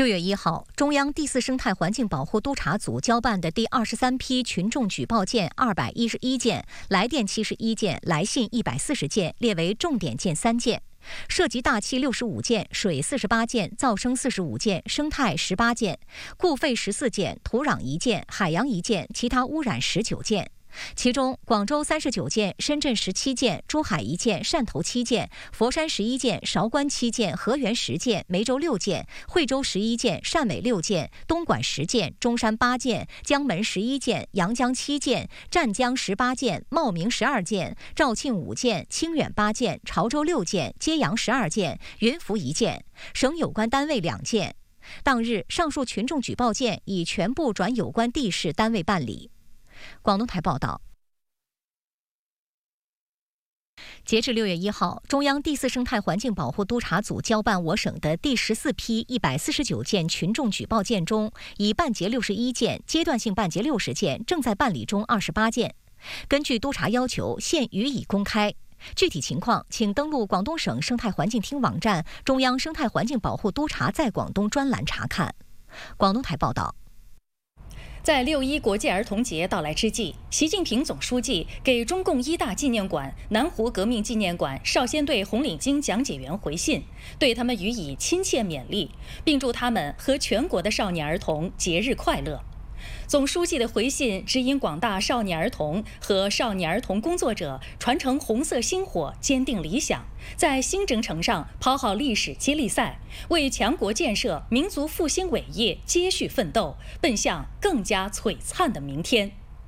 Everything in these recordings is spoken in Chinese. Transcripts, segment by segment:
月1号，中央第4生态环境保护督察组交办的第23批群众举报件211件，来电71件，来信140件，列为重点件3件，涉及大气65件、水48件、噪声45件、生态18件、固废14件、土壤1件、海洋1件，其他污染19件。其中，广州39件，深圳17件，珠海1件，汕头7件，佛山11件，韶关7件，河源10件，梅州6件，惠州11件，汕尾6件，东莞10件，中山8件，江门11件，阳江7件，湛江18件，茂名12件，肇庆5件，清远8件，潮州6件，揭阳12件，云浮1件，省有关单位2件。当日，上述群众举报件已全部转有关地市单位办理。广东台报道，截至6月1号，中央第4生态环境保护督察组交办我省的第14批149件群众举报件中，已办结61件，阶段性办结60件，正在办理中28件。根据督察要求，现予以公开。具体情况，请登录广东省生态环境厅网站中央生态环境保护督察在广东专栏查看。广东台报道。 在6·1国际儿童节到来之际，习近平总书记给中共1大纪念馆、南湖革命纪念馆少先队红领巾讲解员回信，对他们予以亲切勉励，并祝他们和全国的少年儿童节日快乐。总书记的回信指引广大少年儿童和少年儿童工作者传承红色星火，坚定理想，在新征程上跑好历史接力赛，为强国建设、民族复兴伟业接续奋斗，奔向更加璀璨的明天。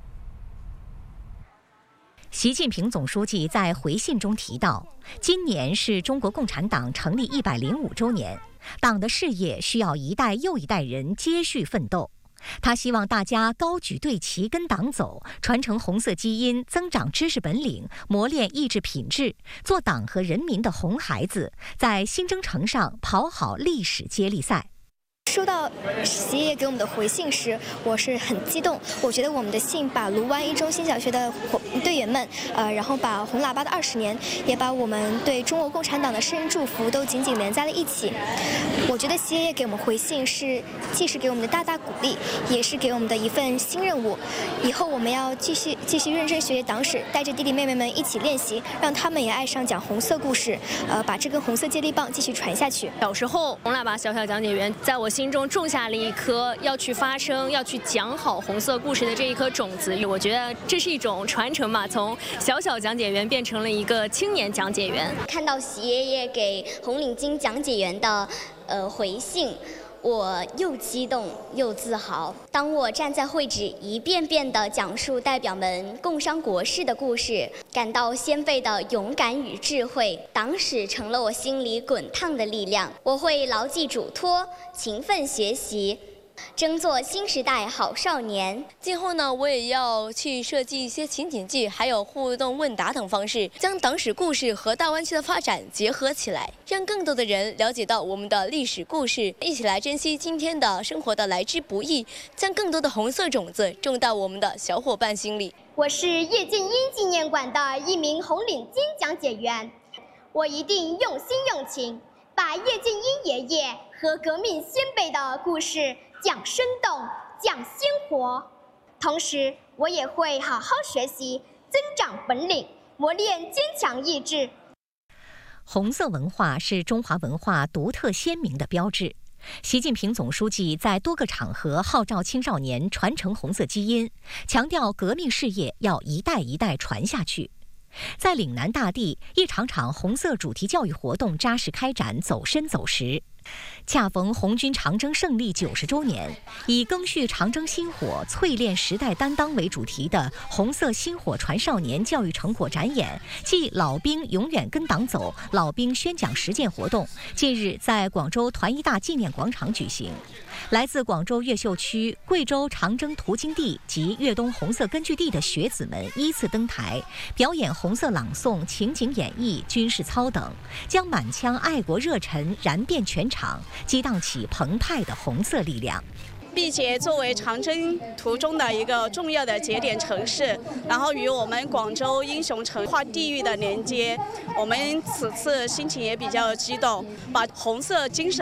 习近平总书记在回信中提到，今年是中国共产党成立105周年，党的事业需要一代又一代人接续奋斗。他希望大家高举队旗跟党走，传承红色基因，增长知识本领，磨练意志品质，做党和人民的红孩子，在新征程上跑好历史接力赛。 收到习爷爷给我们的回信时，我是很激动。我觉得我们的信把卢湾一中心小学的队员们，然后把红喇叭的20年，也把我们对中国共产党的生日祝福都紧紧连在了一起。我觉得习爷爷给我们回信既是给我们的大大鼓励，也是给我们的一份新任务。以后我们要继续认真学习党史，带着弟弟妹妹们一起练习，让他们也爱上讲红色故事，把这根红色接力棒继续传下去。 小时候，红喇叭小小讲解员在我心中种下了一颗要去发声、要去讲好红色故事的这一颗种子。我觉得这是一种传承嘛，从小小讲解员变成了一个青年讲解员。 看到习爷爷给红领巾讲解员的回信，我又激动又自豪。当我站在会址一遍遍地讲述代表们共商国事的故事，感到先辈的勇敢与智慧，党史成了我心里滚烫的力量。我会牢记嘱托，勤奋学习，争做新时代好少年。 今后呢，我也要去设计一些情景剧，还有互动问答等方式，将党史故事和大湾区的发展结合起来，让更多的人了解到我们的历史故事，一起来珍惜今天的生活的来之不易，将更多的红色种子种到我们的小伙伴心里。 我是叶剑英纪念馆的一名红领巾讲解员，我一定用心用情，把叶剑英爷爷和革命先辈的故事讲生动，讲鲜活。同时，我也会好好学习，增长本领，磨练坚强意志。 红色文化是中华文化独特鲜明的标志。习近平总书记在多个场合号召青少年传承红色基因，强调革命事业要一代一代传下去。在岭南大地，一场场红色主题教育活动扎实开展，走深走实。恰逢红军长征胜利90周年，以赓续长征薪火、淬炼时代担当为主题的红色薪火传少年教育成果展演暨老兵永远跟党走老兵宣讲实践活动近日在广州团一大纪念广场举行。来自广州越秀区、贵州长征途经地及粤东红色根据地的学子们依次登台，表演红色朗诵、情景演绎、军事操等，将满腔爱国热忱燃遍全场，激荡起澎湃的红色力量。 并且作为长征途中的一个重要的节点城市，然后与我们广州英雄城跨地域的连接，我们此次心情也比较激动，把红色精神